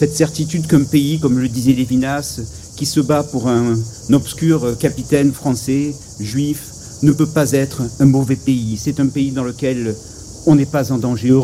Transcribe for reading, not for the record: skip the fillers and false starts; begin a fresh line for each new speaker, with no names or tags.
cette certitude qu'un pays, comme le disait Lévinas, qui se bat pour un obscur capitaine français, juif, ne peut pas être un mauvais pays. C'est un pays dans lequel on n'est pas en danger.